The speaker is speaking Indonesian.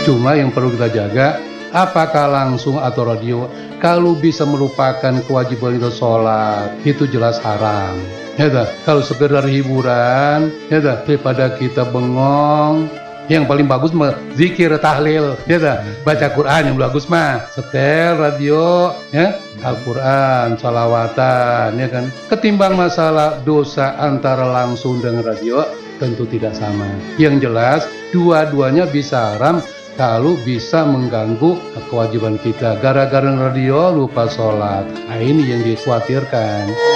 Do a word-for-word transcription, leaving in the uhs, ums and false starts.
Cuma yang perlu kita jaga, apakah langsung atau radio, kalau bisa melupakan kewajiban kita sholat, itu jelas haram. Ya dah, kalau sekedar hiburan, ya dah, daripada kita bengong, yang paling bagus mah zikir tahlil, ya dah, baca Quran yang bagus mah, setel radio, ya, Al-Quran, salawatan, ya kan. Ketimbang masalah dosa antara langsung dengan radio, tentu tidak sama. Yang jelas, dua-duanya bisa haram kalau bisa mengganggu kewajiban kita. Gara-gara radio lupa sholat, nah ini yang dikhawatirkan.